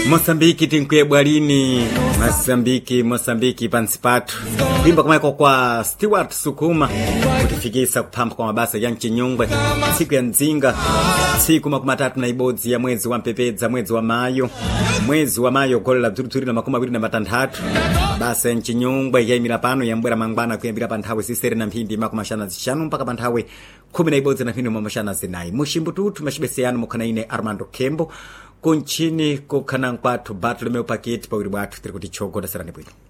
Mosambiki tinkwe bwalini Mosambiki pansi patu kuimba kumaiko kwa Stewart Sukuma kutifikisa kupamba kwa mabasa ya Nchinyungwe siku ya nzinga siku 13 ya mwezi wa mpepedza mwezi wa Mayo kolela bzuruturi na 26 basa ya Nchinyungwe ya Imirapano ya mbwera mangwana kuyambira panthawe sisere na mphindi makumashana zishanu mpaka panthawe 11 na mphindi mamashana zinayi mushimbututu mashibeseyanu mukhanaine Armando Kembo kunchini kukhana nkwathu Bartolomeo Paketi pawiri bwathu tiri kuti chogoda serani bwino.